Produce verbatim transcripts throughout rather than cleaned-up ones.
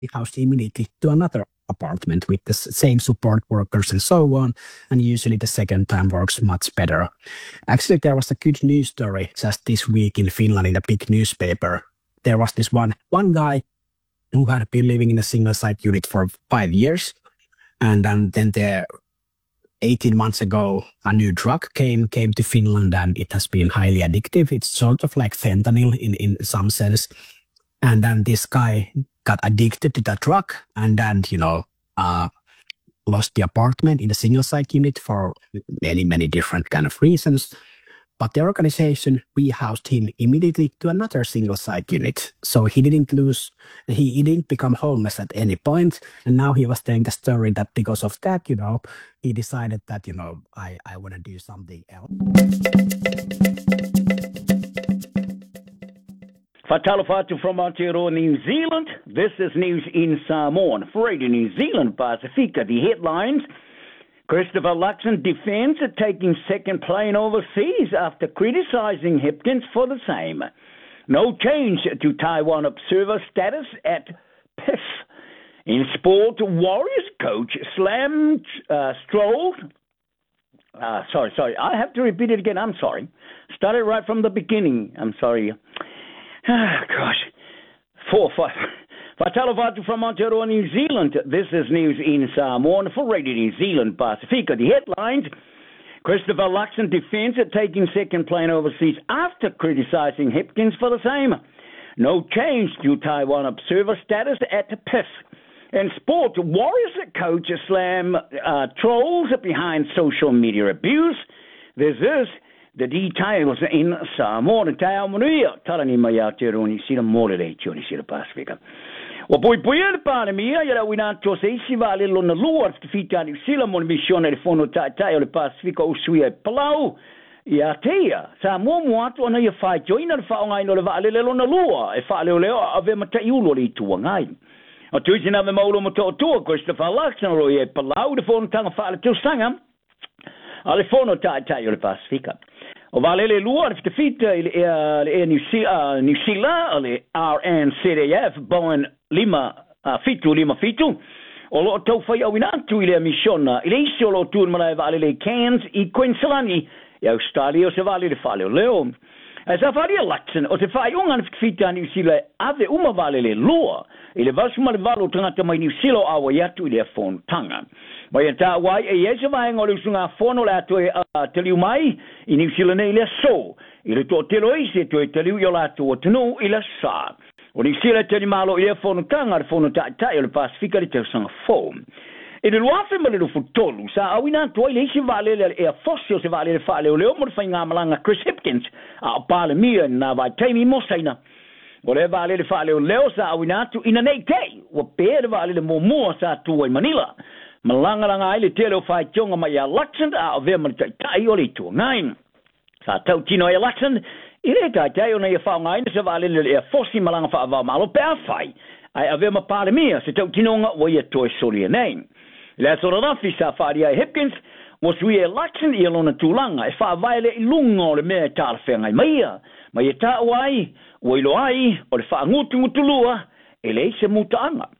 housed immediately to another apartment with the same support workers and so on. And usually the second time works much better. Actually, there was a good news story just this week in Finland in a big newspaper. There was this one, one guy who had been living in a single site unit for five years. And then, then there, eighteen months ago, a new drug came came to Finland, and it has been highly addictive. It's sort of like fentanyl in, in some sense. And then this guy got addicted to that drug and then, you know, uh, lost the apartment in the single site unit for many, many different kind of reasons. But the organization rehoused him immediately to another single site unit. So he didn't lose, he, he didn't become homeless at any point. And now he was telling the story that because of that, you know, he decided that, you know, I, I want to do something else. Fatalofatu from Aotearoa, New Zealand. This is news in Samoan. For Radio New Zealand, Pacifica, the headlines. Christopher Luxon defends it taking second plane overseas after criticising Hipkins for the same. No change to Taiwan observer status at P I F. In sport, Warriors coach Slam uh, Stroll. Uh, sorry, sorry. I have to repeat it again. I'm sorry. Started right from the beginning. I'm sorry. Ah, gosh. Four, five. Fatalofatu from Aotearoa, New Zealand. This is news in Samoan for Radio New Zealand Pacifica. The headlines. Christopher Luxon defends it taking second plane overseas after criticising Hipkins for the same. No change to Taiwan observer status at P I F. In sport, Warriors coach Slam uh, trolls behind social media abuse. This is the details in Samoan. Tau manuia. Talani mai Aotearoa, New Zealand, more late, New Zealand Pacifica. Wa poi poi le pane mia ya wina to se si vale lo na lua fita ni sila mon missione le fono ta ta le Pacifico o sui palau ya tea sa mo mo ato na ya fa joina fa ngai no le vale le lo na lua e fa le le ave mata iulo li tu ngai o tu sina me maulo mo to to Christopher Luxon lo ye palau de fono tanga fa le tu sanga ale fono ta ta le Pacifica o vale le lua fita fita le le ni si ni sila le R N C D F bon lima uh, fitu lima fitu o lo tau fai au inatu i le missiona i le isi o lo tuun malai vale le Cairns i Queensland i Australia o se vale le fale o leo e sa fari a Luxon o se fai ungan fita ni usila ave uma vale le lua i le vasuma le valo tangata mai ni usilo awa yatu i le fon tanga mai e ta wai e yese vai ngole usunga fono le atu e uh, teliu mai i ni usila nei le so i le to telo isi to e teliu i o latu o tenu i le sa o ni sila tani malo ia fono tanga le fono ta ta le Pacifica le tau sanga fo e le loafe ma le lo futolu sa awina to ile si vale le e fossio se vale le fale o le o mo fa nga malanga Chris Hipkins a pale mia na vai taimi mo saina o le vale le fale o leo sa awina tu ina nei tei o pe vale le mo mo sa tu i Manila malanga langa ile tele o fai tonga mai a Luxon a ave ma tai tai o le tu ngai sa tau tino e Luxon I re tai tai ona ia whaonga ina se vale le e fosi malanga wha avao malo pe awhai. Ai ave ma pare mea se tau tinonga wa ia toi sori e nei. Le sora rafi sa whaari ai Hipkins was we e Luxon i alona tūlanga e wha vaile i lunga o le mea e tāra whenga i maia. Mai e tā wai, o ilo ai, o le wha ngutu ngutu lua, e le se mutaanga.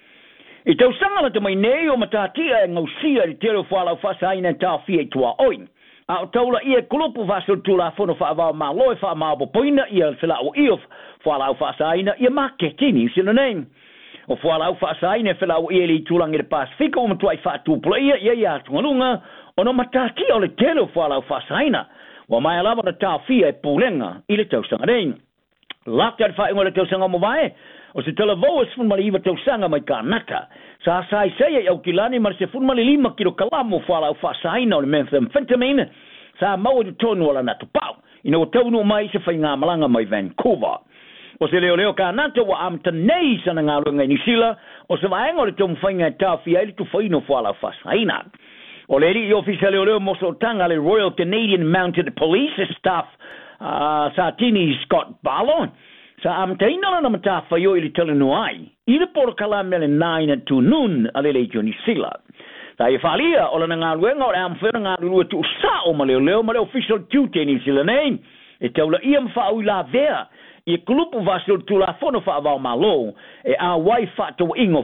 I tau sangala te mai nei o matatia e ngausia i tero whalau whasa aina tā fia i tua oi. A o taula ia kulupu vasul tula fono fa va ma loi fa ma bo poina ia fela o iof fa la fa saina ia marketing sino nem o fa la fa saina fela o ia li tulang i Pacifico o mtuai fa tu player ia ia tunga o no matati o le telo fa la fa saina wa mai ala ba ta fia e pulenga i le tau sanga nem lakta fa ngole tau sanga mo vai o se tele voas fun mali iwa tau sanga mai kanaka sa sai sei au kilani mar se fun mali lima kilo kalamo fa la fa saina o le methamphetamine sa mau de tonu ala na pau ina o tau no mai se fa nga malanga mai Vancouver o se leo leo kanaka wa am tanei sana nga lunga ni sila o se vai ngole tum fa nga ta fi ai tu fa ino fa la fa saina o le ri official leo leo mo so tanga le Royal Canadian Mounted Police staff uh, sa tini Scott Ballon sa am taina na mata fa yo ili tele no ai i le por kala mele nine to noon ale le joni sila sa e falia o na ngaluenga o am fe ngalu tu sa o male leo male official duty ni sila nei e taula i am fa u la vea i klupu vasul tula fono fa va malo e a wai fa to ingo